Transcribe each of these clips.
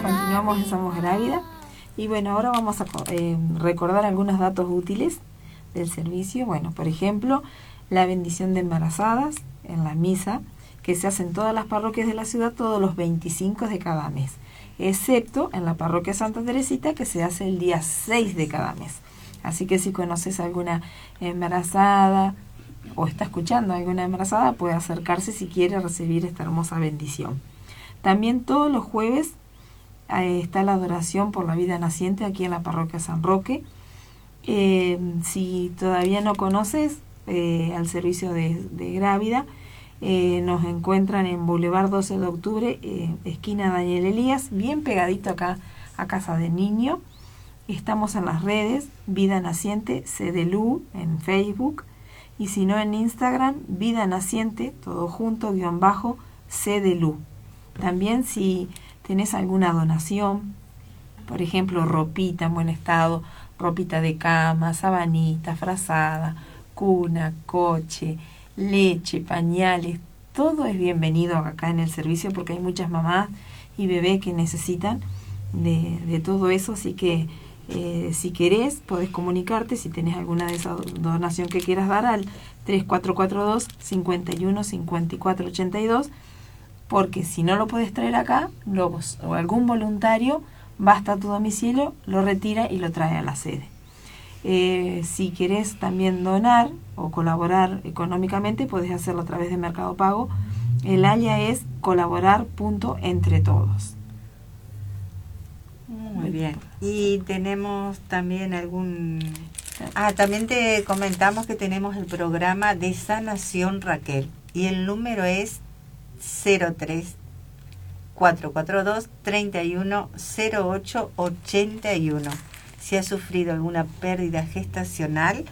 Continuamos en Somos Grávida. Y bueno, ahora vamos a recordar algunos datos útiles del servicio. Bueno, por ejemplo, la bendición de embarazadas en la misa, que se hace en todas las parroquias de la ciudad todos los 25 de cada mes, excepto en la parroquia Santa Teresita, que se hace el día 6 de cada mes. Así que si conoces alguna embarazada o está escuchando a alguna embarazada, puede acercarse si quiere recibir esta hermosa bendición. También todos los jueves está la adoración por la vida naciente aquí en la parroquia San Roque. Si todavía no conoces al servicio de Grávida, nos encuentran en Boulevard 12 de octubre, esquina Daniel Elías, bien pegadito acá a Casa del Niño. Estamos en las redes, Vida Naciente CDLU en Facebook, y si no en Instagram, Vida Naciente, todo junto, _ CDLU. También si tenés alguna donación, por ejemplo, ropita en buen estado, ropita de cama, sabanita, frazada, cuna, coche, leche, pañales, todo es bienvenido acá en el servicio porque hay muchas mamás y bebés que necesitan de todo eso, así que si querés podés comunicarte si tenés alguna de esa donación que quieras dar al 3442 51 54 82, porque si no lo podés traer acá, o algún voluntario va hasta tu domicilio, lo retira y lo trae a la sede. Si querés también donar o colaborar económicamente, podés hacerlo a través de Mercado Pago. El área es colaborar.entretodos. Muy bien. Y tenemos también también te comentamos que tenemos el programa de Sanación Raquel. Y el número es 03 442 31 08 81. Si has sufrido alguna pérdida gestacional,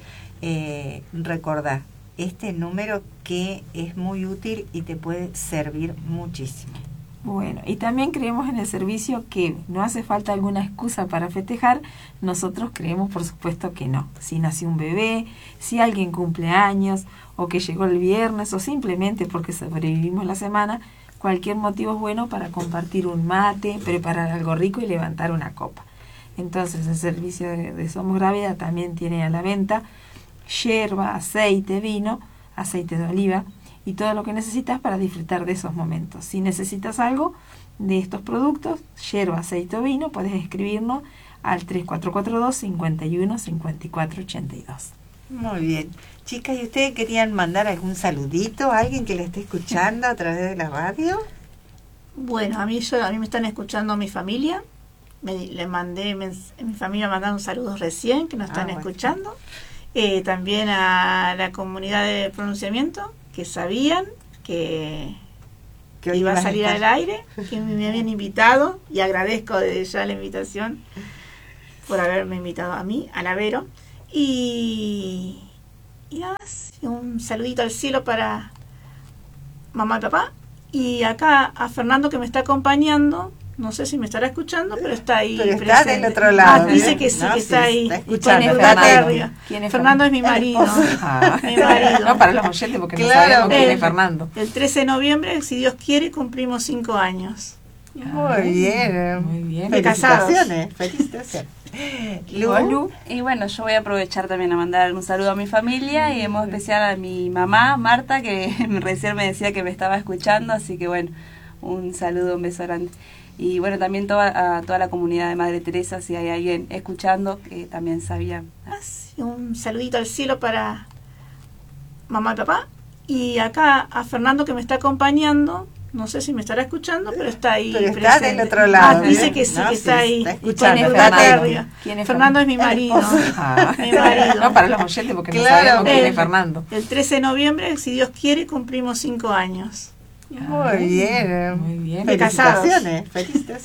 recordá este número que es muy útil y te puede servir muchísimo. Bueno, y también creemos en el servicio que no hace falta alguna excusa para festejar. Nosotros creemos, por supuesto, que no. Si nació un bebé, si alguien cumple años, o que llegó el viernes, o simplemente porque sobrevivimos la semana, cualquier motivo es bueno para compartir un mate, preparar algo rico y levantar una copa. Entonces el servicio de Somos Grávida también tiene a la venta yerba, aceite, vino, aceite de oliva y todo lo que necesitas para disfrutar de esos momentos. Si necesitas algo de estos productos, yerba, aceite o vino, puedes escribirnos al 3442 51 54 82. Muy bien. Chicas, ¿y ustedes querían mandar algún saludito a alguien que le esté escuchando a través de la radio? Bueno, a mí me están escuchando mi familia. Mi familia mandaron saludos recién, que nos están escuchando. También a la comunidad de pronunciamiento, que sabían que iba a salir al aire, que me habían invitado, y agradezco desde ya la invitación por haberme invitado a mí, a la Vero. Y nada más, un saludito al cielo para mamá y papá. Y acá a Fernando, que me está acompañando. No sé si me estará escuchando, pero está ahí. Pero está del otro lado. Dice que sí, que está ahí. Está escuchando. ¿Quién es Fernando? Es mi marido. Mi marido. No, para los oyentes, porque no sabemos quién es Fernando. El 13 de noviembre, si Dios quiere, cumplimos 5 años. Muy bien. Muy bien. Felicitaciones. Felicitaciones. Lu. Y bueno, yo voy a aprovechar también a mandar un saludo a mi familia y en modo especial a mi mamá, Marta, que recién me decía que me estaba escuchando, así que bueno, un saludo, un beso grande. Y bueno, también a toda la comunidad de Madre Teresa, si hay alguien escuchando que también sabía. Un saludito al cielo para mamá y papá. Y acá a Fernando, que me está acompañando. No sé si me estará escuchando, pero está ahí. Pero está del otro lado. Dice que sí, que está ahí. Está escuchando. ¿Quién es Fernando? Es mi marido. Mi marido. No, para los oyentes, porque no sabemos quién es Fernando. El 13 de noviembre, si Dios quiere, cumplimos 5 años. Muy bien. Muy bien. Felicitaciones. Felicitaciones.